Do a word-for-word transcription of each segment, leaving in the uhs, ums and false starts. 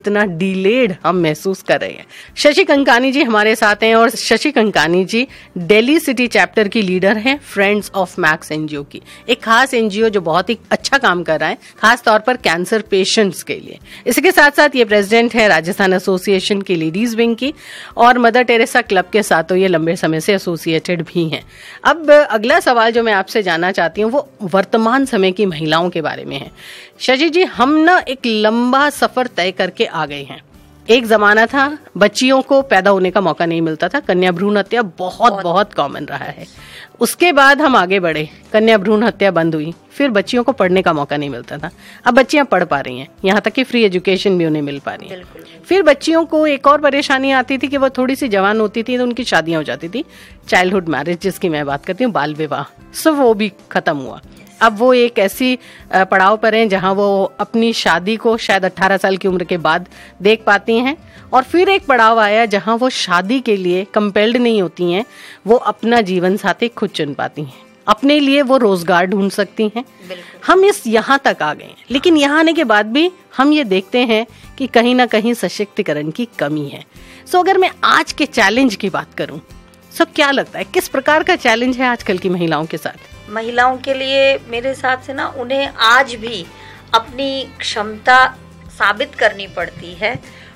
इतना डिलेड हम महसूस कर रहे हैं। शशि कंकानी जी हमारे साथ हैं और शशि कंकानी जी दिल्ली सिटी चैप्टर की लीडर हैं फ्रेंड्स ऑफ मैक्स एनजीओ की, एक खास एनजीओ जो बहुत ही अच्छा काम कर रहा है खास तौर पर कैंसर पेशेंट्स के लिए। इसके साथ साथ ये प्रेसिडेंट है राजस्थान एसोसिएशन की लेडीज विंग की और मदर टेरेसा क्लब के साथ तो ये लंबे समय से एसोसिएटेड भी हैं। अब अगला सवाल जो मैं आपसे जानना चाहती हूँ वो वर्तमान समय की महिलाओं के बारे में है। शशि जी, हम ना एक लंबा सफर तय करके आ गए हैं। एक जमाना था बच्चियों को पैदा होने का मौका नहीं मिलता था, कन्या भ्रूण हत्या बहुत बहुत, बहुत कॉमन रहा है। उसके बाद हम आगे बढ़े, कन्या भ्रूण हत्या बंद हुई, फिर बच्चियों को पढ़ने का मौका नहीं मिलता था, अब बच्चियां पढ़ पा रही हैं, यहाँ तक कि फ्री एजुकेशन भी उन्हें मिल पा रही है। फिर बच्चियों को एक और परेशानी आती थी कि वो थोड़ी सी जवान होती थी तो उनकी शादियां हो जाती थी, चाइल्डहुड मैरिज जिसकी मैं बात करती हूँ, बाल विवाह, सो वो भी खत्म हुआ। अब वो एक ऐसी पड़ाव पर हैं जहां वो अपनी शादी को शायद अठारह साल की उम्र के बाद देख पाती हैं, और फिर एक पड़ाव आया जहां वो शादी के लिए कंपेल्ड नहीं होती हैं, वो अपना जीवन साथी खुद चुन पाती हैं, अपने लिए वो रोजगार ढूंढ सकती हैं। हम इस यहाँ तक आ गए हैं, लेकिन यहाँ आने के बाद भी हम ये देखते हैं कि कहीं ना कहीं सशक्तिकरण की कमी है। सो अगर मैं आज के चैलेंज की बात करूं, सो क्या लगता है किस प्रकार का चैलेंज है आजकल की महिलाओं के साथ? महिलाओं के लिए मेरे हिसाब से ना उन्हें आज भी अपनी क्षमता साबित करनी पड़ती है,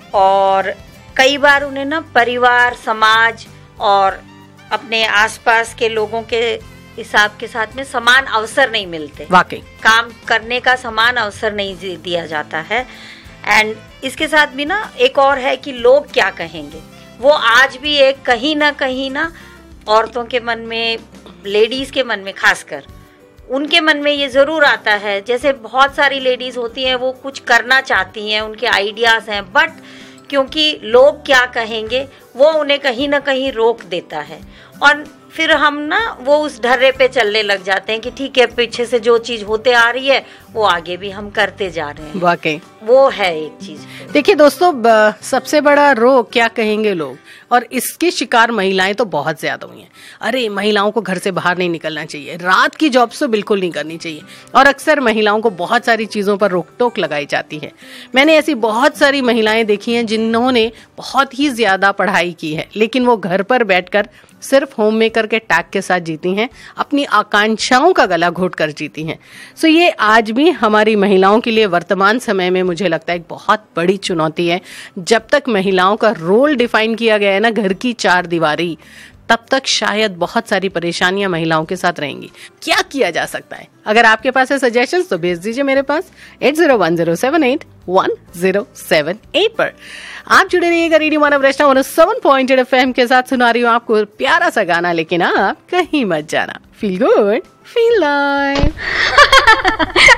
और कई बार उन्हें ना परिवार, समाज और अपने आसपास के लोगों के हिसाब के साथ में समान अवसर नहीं मिलते। वाकई काम करने का समान अवसर नहीं दिया जाता है। एंड इसके साथ भी ना एक और है कि लोग क्या कहेंगे, वो आज भी एक कहीं ना कहीं ना औरतों के मन में, लेडीज के मन में, खासकर उनके मन में ये जरूर आता है। जैसे बहुत सारी लेडीज होती हैं, वो कुछ करना चाहती हैं, उनके आइडियाज हैं, बट क्योंकि लोग क्या कहेंगे वो उन्हें कहीं ना कहीं रोक देता है, और फिर हम ना वो उस ढर्रे पे चलने लग जाते हैं कि ठीक है, पीछे से जो चीज होते आ रही है वो आगे भी हम करते जा रहे हैं। वाकई वो है एक चीज। देखिए दोस्तों, सबसे बड़ा रोग क्या कहेंगे लोग, और इसके शिकार महिलाएं तो बहुत ज्यादा हुई हैं। अरे महिलाओं को घर से बाहर नहीं निकलना चाहिए, रात की जॉब्स तो बिल्कुल नहीं करनी चाहिए, और अक्सर महिलाओं को बहुत सारी चीजों पर रोक टोक लगाई जाती है। मैंने ऐसी बहुत सारी महिलाएं देखी हैं जिन्होंने बहुत ही ज्यादा पढ़ाई की है, लेकिन वो घर पर बैठकर सिर्फ होम मेकर के टैग के साथ जीती हैं, अपनी आकांक्षाओं का गला घोट कर जीती हैं। सो ये आज भी हमारी महिलाओं के लिए वर्तमान समय में मुझे लगता है एक बहुत बड़ी चुनौती है। जब तक महिलाओं का रोल डिफाइन किया गया है ना घर की चार दीवारी, तब तक शायद बहुत सारी परेशानियां महिलाओं के साथ रहेंगी। क्या किया जा सकता है? अगर आपके पास है सजेशंस तो भेज दीजिए मेरे पास eight zero one zero seven eight one zero seven eight पर। आप जुड़े रहिएगा रेडियो मानव रचना one seven point eight FM के साथ। सुना रही हूँ आपको प्यारा सा गाना, लेकिन आप कहीं मत जाना। Feel good, feel live.